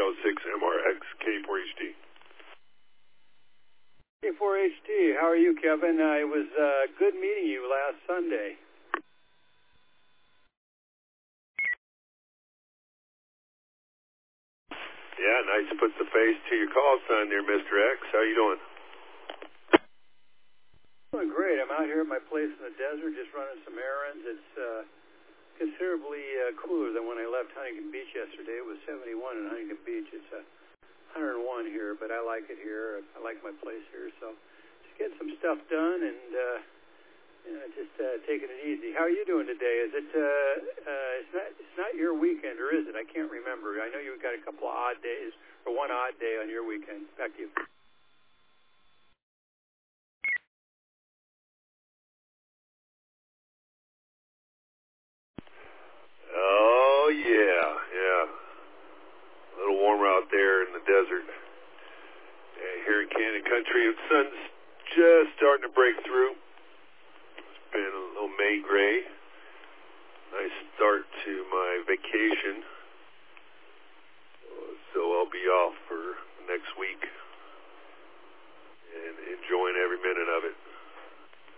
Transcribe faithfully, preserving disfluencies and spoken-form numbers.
oh six M R X K four H D. K four H D, how are you, Kevin? Uh, it was uh, good meeting you last Sunday. Yeah, nice to put the face to your call sign there, Mister X. How you doing? Doing great. I'm out here at my place in the desert just running some errands. It's uh, considerably uh, cooler than when I left Huntington Beach yesterday. It was seventy-one in Huntington Beach. It's uh, one hundred one here, but I like it here. I like my place here. So just getting some stuff done and uh, you know, just uh, taking it easy. How are you doing today? Is it uh, uh, it's not it's not your weekend, or is it? I can't remember. I know you've got a couple of odd days or one odd day on your weekend. Back to you. Oh, yeah, yeah. A little warmer out there in the desert. Uh, here in Cannon Country, the sun's just starting to break through. It's been a little May gray. Nice start to my vacation. So I'll be off for next week and enjoying every minute of it.